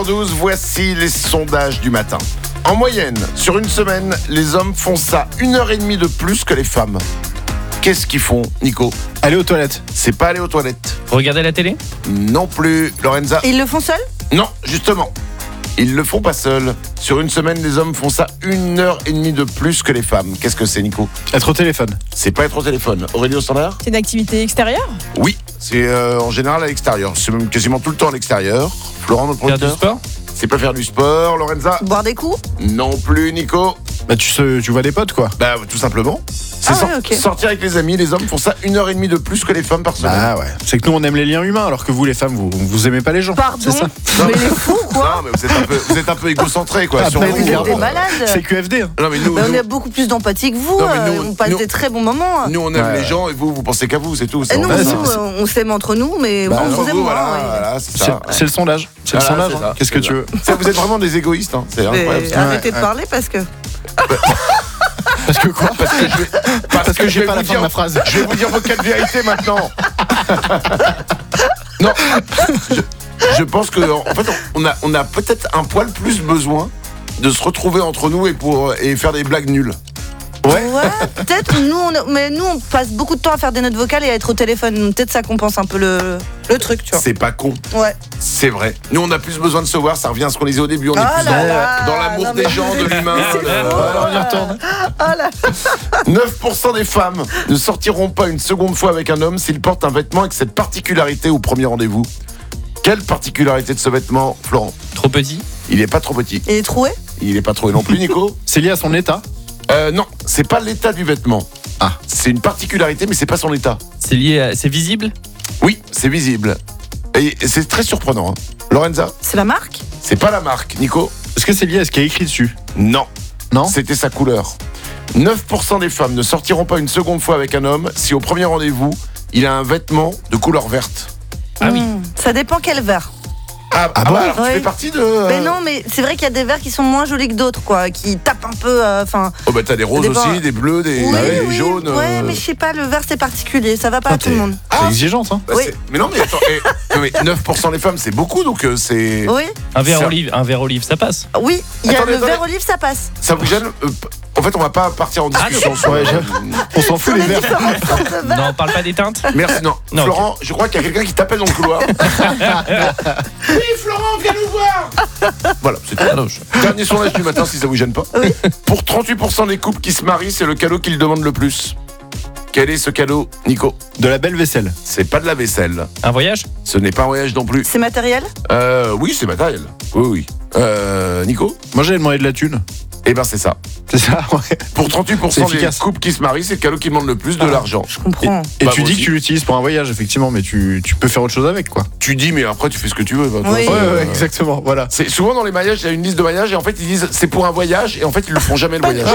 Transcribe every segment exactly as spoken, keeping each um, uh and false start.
douze, voici les sondages du matin. En moyenne, sur une semaine, les hommes font ça une heure et demie de plus que les femmes. Qu'est-ce qu'ils font, Nico? Aller aux toilettes. C'est pas aller aux toilettes. Regardez la télé? Non plus, Lorenza. Et ils le font seuls? Non, justement. Ils le font pas seuls. Sur une semaine, les hommes font ça une heure et demie de plus que les femmes. Qu'est-ce que c'est, Nico? Être au téléphone. C'est pas être au téléphone. Aurélie au standard? C'est une activité extérieure? Oui, c'est euh, en général à l'extérieur. C'est même quasiment tout le temps à l'extérieur. Florent, notre Faire du producteur? sport? C'est pas faire du sport. Lorenza? Boire des coups? Non plus, Nico. Bah tu, sais- tu vois des potes quoi. Bah, tout simplement. C'est Ah sor- ouais, ok. sortir avec les amis. Les hommes font ça une heure et demie de plus que les femmes par semaine. Bah ouais. C'est que nous on aime les liens humains alors que vous les femmes vous, vous aimez pas les gens. Pardon? C'est ça. Mais les fous, quoi? Non, mais vous êtes un peu, vous êtes un peu égocentré, quoi. Ah, sur bah, vous. Vous êtes clairement. des malades. C'est Q F D. Hein. Non, mais nous, Bah, on nous, a beaucoup plus d'empathie que vous. Non, mais nous, euh, on passe nous- des très bons moments. nous, on aime Ouais. les gens et vous, vous pensez qu'à vous, c'est tout. ça. Et nous, Ouais, nous, c'est- euh, on s'aime entre nous, mais Bah, vous, non, vous aimez vous, moi. voilà, ouais. voilà, c'est C'est ça. c'est le sondage. C'est le Voilà, sondage. c'est hein. ça, Qu'est-ce que c'est tu veux? Ça, vous êtes vraiment des égoïstes, hein. C'est Mais incroyable. arrêtez Ouais, de parler parce que. Parce que quoi? Parce que je vais, parce Parce que je j'ai vais pas vous la fin de dire, ma phrase. je vais vous dire vos quatre vérités maintenant. Non, je, je pense que en fait, on a, on a peut-être un poil plus besoin de se retrouver entre nous et pour et faire des blagues nulles. Ouais. peut-être. Nous, on, mais nous, on passe beaucoup de temps à faire des notes vocales et à être au téléphone. Donc, peut-être ça compense un peu le, le truc, tu vois. C'est pas con, Ouais. c'est vrai. Nous, on a plus besoin de se voir. Ça revient à ce qu'on disait au début. On est Ah plus là dans, là, dans l'amour non, mais- des gens, de l'humain. de- Alors on y retourne. Ah là. neuf pour cent des femmes ne sortiront pas une seconde fois avec un homme s'il porte un vêtement avec cette particularité au premier rendez-vous. Quelle particularité de ce vêtement, Florent? Trop petit? Il est pas trop petit. Il est troué? Il est pas trop non plus, Nico. C'est lié à son état. Euh, non, c'est pas l'état du vêtement. Ah. C'est une particularité, mais c'est pas son état. C'est lié à... C'est visible? Oui, c'est visible. Et c'est très surprenant. hein. Lorenza, C'est la marque? c'est pas la marque. Nico? Est-ce que c'est lié à ce qui est écrit dessus? Non. Non. C'était sa couleur. neuf pour cent des femmes ne sortiront pas une seconde fois avec un homme si au premier rendez-vous, il a un vêtement de couleur verte. Ah oui. Hmm, ça dépend quel verre. Ah, ah bon bah alors tu Ouais. fais partie de... euh, Mais non, mais c'est vrai qu'il y a des verres qui sont moins jolis que d'autres, quoi. Qui tapent un peu. Enfin. Oh bah t'as des roses Ça dépend. aussi, des bleus, des, oui, des oui. jaunes. Ouais, euh. mais je sais pas, le verre c'est particulier. Ça va pas à tout le monde. C'est Ah. exigeante hein. Bah, Oui. c'est- Mais non, mais attends, eh, mais neuf pour cent des femmes, c'est beaucoup, donc euh, c'est... Oui, Un verre Ça- olive, un verre olive, ça passe. oui. Il y a Attendez, le attendez. verre olive, ça passe. Ça vous gêne euh, p- En fait, on va pas partir en discussion sur... Ouais, euh, On s'en fout Sur les les verres. différentes sortes de verres. Non, on parle pas des teintes? Merci, non. Non, Florent, je crois qu'il y a quelqu'un qui t'appelle dans le couloir. Oui, Florent, viens nous voir. Voilà, c'est tout. Dernier sondage du matin, si ça vous gêne pas. Oui. Pour trente-huit pour cent des couples qui se marient, c'est le cadeau qu'ils demandent le plus. Quel est ce cadeau, Nico? De la belle vaisselle. C'est pas de la vaisselle. Un voyage? Ce n'est pas un voyage non plus. C'est matériel? Euh, oui, c'est matériel. Oui, oui. Euh, Nico? Moi j'avais demandé de la thune. Eh ben, c'est ça. C'est ça, ouais. Pour trente-huit pour cent C'est des efficace. couples qui se marient, c'est le cadeau qui demande le plus de Ah. l'argent. Je comprends. Et Bah, tu moi dis aussi. que tu l'utilises pour un voyage, effectivement, mais tu, tu peux faire autre chose avec, quoi. Tu dis, mais après, tu fais ce que tu veux. bah, toi, Oui. c'est, Ouais, ouais, euh, exactement, voilà. C'est souvent dans les mariages, il y a une liste de mariages et en fait ils disent c'est pour un voyage et en fait ils le font jamais le voyage.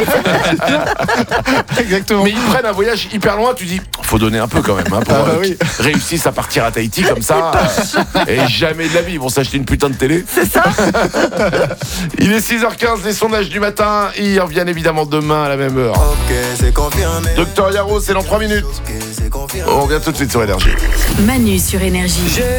Exactement. Mais ils prennent un voyage hyper loin, tu dis faut donner un peu quand même hein, pour Ah bah euh, oui. qu'ils réussissent à partir à Tahiti comme ça euh, et jamais de la vie ils vont s'acheter une putain de télé. C'est ça? Il est six heures quinze, les sondages du matin, ils reviennent évidemment demain à la même heure. Ok, c'est confirmé. Docteur Yaro, c'est dans trois minutes. Ok, c'est confirmé. On revient tout de suite sur Énergie. Manu sur Énergie.